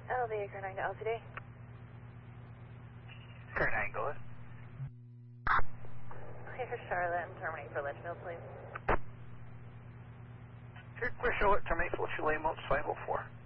Elevator current 9 to LTD. Current 9, go ahead. Clear for Charlotte and terminate for Litchfield, please. Clear for Charlotte, terminate for Litchfield, Lane 504.